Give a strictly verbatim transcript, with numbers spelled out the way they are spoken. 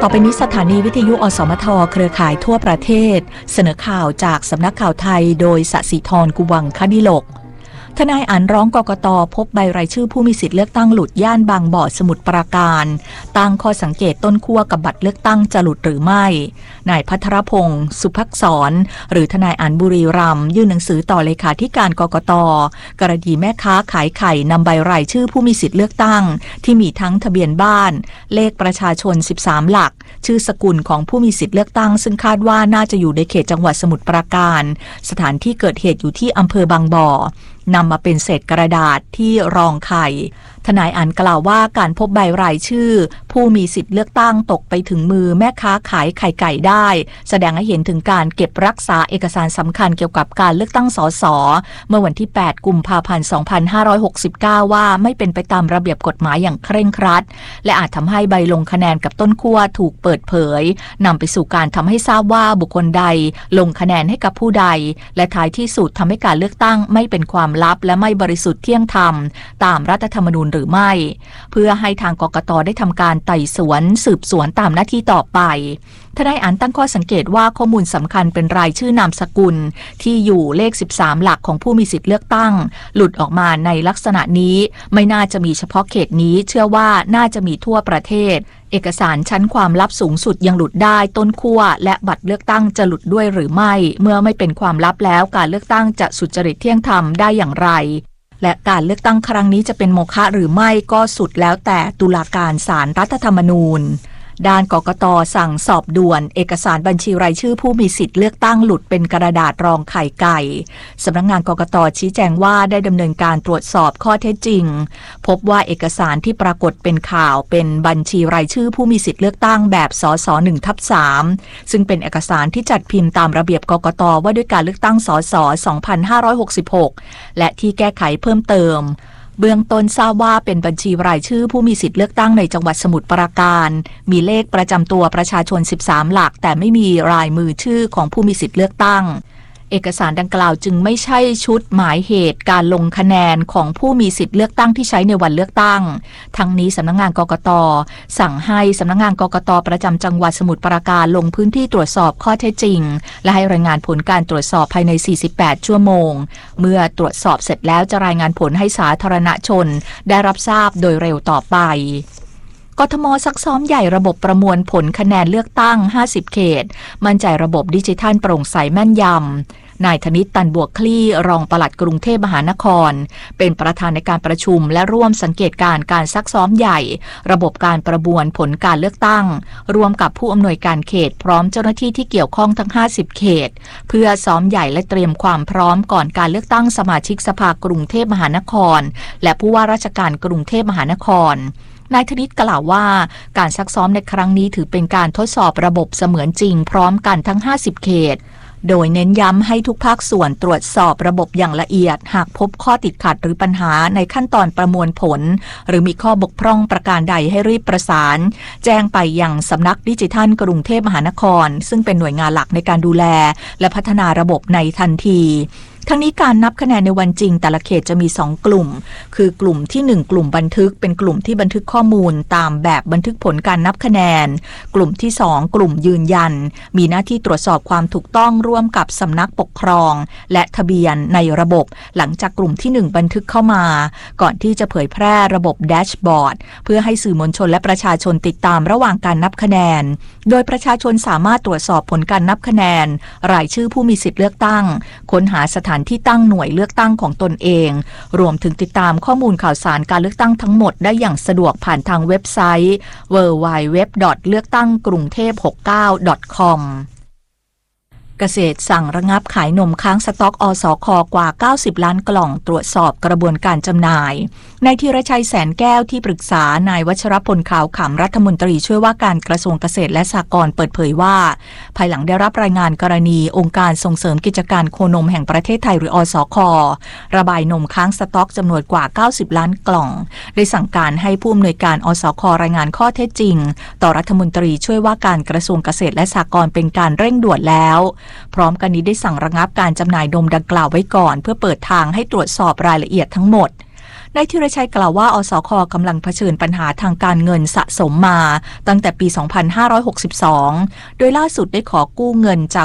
ต่อไปนี้สถานีวิทยุอสมทเครือข่ายทั่วประเทศเสนอข่าวจากสำนักข่าวไทยโดยสศิธรกุวังคดิลกทนายอั๋นร้องกกต.พบใบรายชื่อผู้มีสิทธิเลือกตั้งหลุดย่านบางบ่อสมุทรปราการตั้งข้อสังเกตต้นขั้วกับบัตรเลือกตั้งจะหลุดหรือไม่นายภัทรพงศ์สุภักษรหรือทนายอั๋นบุรีรัมย์ยื่นหนังสือต่อเลขาธิการกกต.กรณีแม่ค้าขายไข่นำใบรายชื่อผู้มีสิทธิเลือกตั้งที่มีทั้งทะเบียนบ้านเลขประชาชนสิบสามหลักชื่อสกุลของผู้มีสิทธิเลือกตั้งซึ่งคาดว่าน่าจะอยู่ในเขตจังหวัดสมุทรปราการสถานที่เกิดเหตุอยู่ที่อำเภอบางบ่อนำมาเป็นเศษกระดาษที่รองไข่ทนายอั๋นกล่าวว่าการพบใบรายชื่อผู้มีสิทธิเลือกตั้งตกไปถึงมือแม่ค้าขายไข่ไก่ได้แสดงให้เห็นถึงการเก็บรักษาเอกสารสำคัญเกี่ยวกับการเลือกตั้งสสเมื่อวันที่แปดกุมภาพันธ์สองพันห้าร้อยหกสิบเก้าว่าไม่เป็นไปตามระเบียบกฎหมายอย่างเคร่งครัดและอาจทำให้ใบลงคะแนนกับต้นขั้วถูกเปิดเผยนำไปสู่การทำให้ทราบว่าบุคคลใดลงคะแนนให้กับผู้ใดและท้ายที่สุดทำให้การเลือกตั้งไม่เป็นความลับและไม่บริสุทธิ์เที่ยงธรรมตามรัฐธรรมนูญหรือไม่เพื่อให้ทางกกต.ได้ทำการไต่สวนสืบสวนตามหน้าที่ต่อไปทนายอั๋นตั้งข้อสังเกตว่าข้อมูลสำคัญเป็นรายชื่อนามสกุลที่อยู่เลขสิบสามหลักของผู้มีสิทธิเลือกตั้งหลุดออกมาในลักษณะนี้ไม่น่าจะมีเฉพาะเขตนี้เชื่อว่าน่าจะมีทั่วประเทศเอกสารชั้นความลับสูงสุดยังหลุดได้ต้นขั้วและบัตรเลือกตั้งจะหลุดด้วยหรือไม่เมื่อไม่เป็นความลับแล้วการเลือกตั้งจะสุจริตเที่ยงธรรมได้อย่างไรและการเลือกตั้งครั้งนี้จะเป็นโมฆะหรือไม่ก็สุดแล้วแต่ตุลาการศาลรัฐธรรมนูญด้านกกต.สั่งสอบด่วนเอกสารบัญชีรายชื่อผู้มีสิทธิเลือกตั้งหลุดเป็นกระดาษรองไข่ไก่สำนักงานกกต.ชี้แจงว่าได้ดำเนินการตรวจสอบข้อเท็จจริงพบว่าเอกสารที่ปรากฏเป็นข่าวเป็นบัญชีรายชื่อผู้มีสิทธิเลือกตั้งแบบสส หนึ่งทับสาม ซึ่งเป็นเอกสารที่จัดพิมพ์ตามระเบียบกกต.ว่าด้วยการเลือกตั้งสส สองพันห้าร้อยหกสิบหกและที่แก้ไขเพิ่มเติมเบื้องต้นทราบว่าเป็นบัญชีรายชื่อผู้มีสิทธิเลือกตั้งในจังหวัดสมุทรปราการมีเลขประจำตัวประชาชนสิบสามหลักแต่ไม่มีรายมือชื่อของผู้มีสิทธิเลือกตั้งเอกสารดังกล่าวจึงไม่ใช่ชุดหมายเหตุการลงคะแนนของผู้มีสิทธิเลือกตั้งที่ใช้ในวันเลือกตั้งทั้งนี้สำนักงานกกต.สั่งให้สำนักงานกกต.ประจำจังหวัดสมุทรปราการลงพื้นที่ตรวจสอบข้อเท็จจริงและให้รายงานผลการตรวจสอบภายในสี่สิบแปดชั่วโมงเมื่อตรวจสอบเสร็จแล้วจะรายงานผลให้สาธารณชนได้รับทราบโดยเร็วต่อไปกทม.ซักซ้อมใหญ่ระบบประมวลผลคะแนนเลือกตั้งห้าสิบเขตมั่นใจระบบดิจิทัลโปร่งใสแม่นยำนายธนิต ตันบวกคลี่รองปลัดกรุงเทพมหานครเป็นประธานในการประชุมและร่วมสังเกตการการซักซ้อมใหญ่ระบบการประมวลผลการเลือกตั้งรวมกับผู้อำนวยการเขตพร้อมเจ้าหน้าที่ที่เกี่ยวข้องทั้งห้าสิบเขตเพื่อซ้อมใหญ่และเตรียมความพร้อมก่อนการเลือกตั้งสมาชิกสภากรุงเทพมหานครและผู้ว่าราชการกรุงเทพมหานครนายธนิตกล่าวว่าการซักซ้อมในครั้งนี้ถือเป็นการทดสอบระบบเสมือนจริงพร้อมกันทั้งห้าสิบเขตโดยเน้นย้ำให้ทุกภาคส่วนตรวจสอบระบบอย่างละเอียดหากพบข้อติดขัดหรือปัญหาในขั้นตอนประมวลผลหรือมีข้อบกพร่องประการใดให้รีบประสานแจ้งไปยังสำนักดิจิทัลกรุงเทพมหานครซึ่งเป็นหน่วยงานหลักในการดูแลและพัฒนาระบบในทันทีทั้งนี้การนับคะแนนในวันจริงแต่ละเขตจะมีสองกลุ่มคือกลุ่มที่หนึ่งกลุ่มบันทึกเป็นกลุ่มที่บันทึกข้อมูลตามแบบบันทึกผลการนับคะแนนกลุ่มที่สองกลุ่มยืนยันมีหน้าที่ตรวจสอบความถูกต้องร่วมกับสำนักปกครองและทะเบียนในระบบหลังจากกลุ่มที่หนึ่งบันทึกเข้ามาก่อนที่จะเผยแพร่ระบบแดชบอร์ดเพื่อให้สื่อมวลชนและประชาชนติดตามระหว่างการนับคะแนนโดยประชาชนสามารถตรวจสอบผลการนับคะแนนรายชื่อผู้มีสิทธิเลือกตั้งค้นหาสถานที่ตั้งหน่วยเลือกตั้งของตนเองรวมถึงติดตามข้อมูลข่าวสารการเลือกตั้งทั้งหมดได้อย่างสะดวกผ่านทางเว็บไซต์ ดับเบิลยู ดับเบิลยู ดับเบิลยู ดอท เลือกตั้งกรุงเทพหกสิบเก้า ดอท คอมเกษตรสั่งระงับขายนมค้างสต็อกอสค.กว่าเก้าสิบล้านกล่องตรวจสอบกระบวนการจำหน่ายนายธีรชัยแสนแก้วที่ปรึกษานายวัชรพลขาวขำรัฐมนตรีช่วยว่าการกระทรวงเกษตรและสหกรณ์เปิดเผยว่าภายหลังได้รับรายงานกรณีองค์การส่งเสริมกิจการโคนมแห่งประเทศไทยหรืออสค.ระบายนมค้างสต็อกจำนวนกว่าเก้าสิบล้านกล่องได้สั่งการให้ผู้อำนวยการอสค.รายงานข้อเท็จจริงต่อรัฐมนตรีช่วยว่าการกระทรวงเกษตรและสหกรณ์เป็นการเร่งด่วนแล้วพร้อมกันนี้ได้สั่งระงับการจำหน่ายนมดังกล่าวไว้ก่อนเพื่อเปิดทางให้ตรวจสอบรายละเอียดทั้งหมดนายธีรชัยกล่าวว่าอสค.กำลังเผชิญปัญหาทางการเงินสะสมมาตั้งแต่ปี สองพันห้าร้อยหกสิบสอง โดยล่าสุดได้ขอกู้เงินจาก